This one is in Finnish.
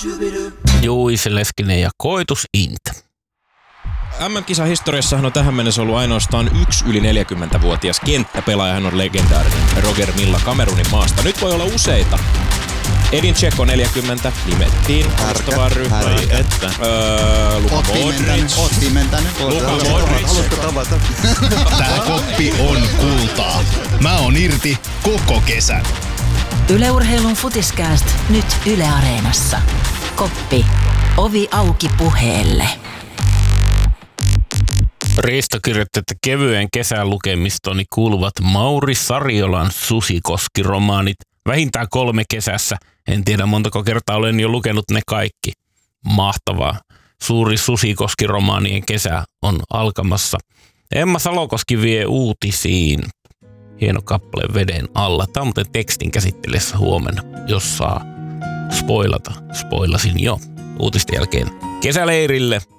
Juise Leskinen ja Koitus Int. MM-kisahistoriassahan on tähän mennessä ollut ainoastaan yksi yli 40-vuotias kenttäpelaaja. Hän on legendaarinen Roger Milla Kamerunin maasta. Nyt voi olla useita. Edin Dzeko 40 nimettiin alustavaan ryhmään. Luka Modric. Oot pimentänyt. Luka Modric. Haluatko tavata? Tää koppi on kultaa. Mä oon irti koko kesän. Yle Urheilun Futiskääst nyt Yle Areenassa. Koppi. Ovi auki puheelle. Risto kirjoitti, että kevyen kesän lukemistoni kuuluvat Mauri Sariolan Susikoski-romaanit. Vähintään 3 kesässä. En tiedä montako kertaa olen jo lukenut ne kaikki. Mahtavaa. Suuri Susikoski-romaanien kesä on alkamassa. Emma Salokoski vie uutisiin. Hieno kappale veden alla. Tämä on muuten tekstin käsittelyssä huomenna, jos saa spoilata. Spoilasin jo uutisten jälkeen kesäleirille.